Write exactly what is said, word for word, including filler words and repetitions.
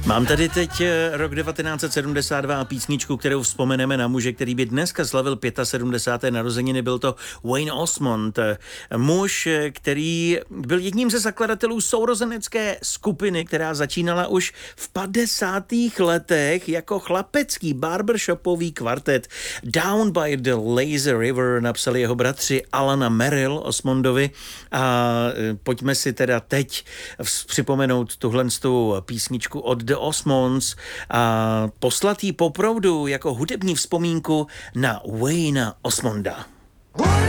Mám tady teď rok devatenáct set sedmdesát dva a písničku, kterou vzpomeneme na muže, který by dneska slavil sedmdesáté páté narozeniny. Byl to Wayne Osmond, muž, který byl jedním ze zakladatelů sourozenecké skupiny, která začínala už v padesátých letech jako chlapecký barbershopový kvartet. Down by the Lazy River napsali jeho bratři Alan a Merrill Osmondovi a pojďme si teda teď připomenout tuhle písničku od The Osmonds a poslat jí poproudu jako hudební vzpomínku na Wayna Osmonda.